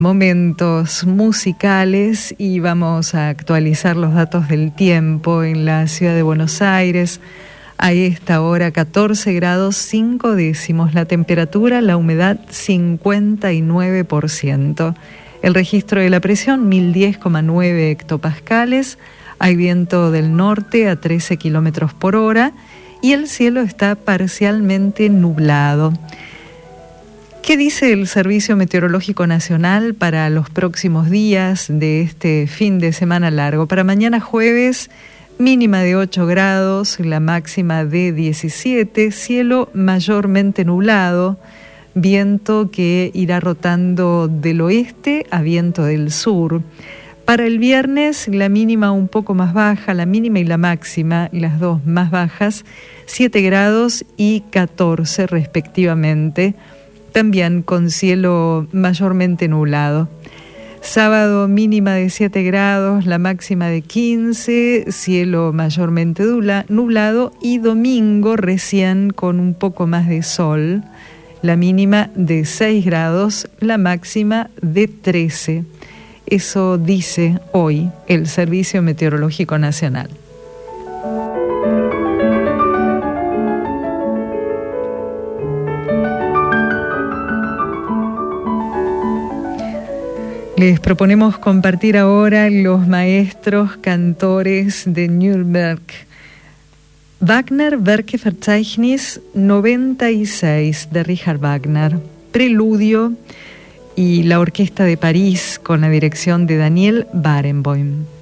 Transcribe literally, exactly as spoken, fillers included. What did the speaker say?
Momentos musicales y vamos a actualizar los datos del tiempo en la ciudad de Buenos Aires. A esta hora catorce grados cinco décimos, la temperatura, la humedad cincuenta y nueve por ciento. El registro de la presión mil diez coma nueve hectopascales, hay viento del norte a trece kilómetros por hora y el cielo está parcialmente nublado. ¿Qué dice el Servicio Meteorológico Nacional para los próximos días de este fin de semana largo? Para mañana jueves, mínima de ocho grados, la máxima de diecisiete, cielo mayormente nublado, viento que irá rotando del oeste a viento del sur. Para el viernes, la mínima un poco más baja, la mínima y la máxima, las dos más bajas, siete grados y catorce respectivamente. También con cielo mayormente nublado. Sábado mínima de siete grados, la máxima de quince, cielo mayormente nublado y domingo recién con un poco más de sol, la mínima de seis grados, la máxima de trece. Eso dice hoy el Servicio Meteorológico Nacional. Les proponemos compartir ahora los maestros cantores de Nürnberg. Wagner Werkverzeichnis noventa y seis de Richard Wagner, Preludio y la Orquesta de París con la dirección de Daniel Barenboim.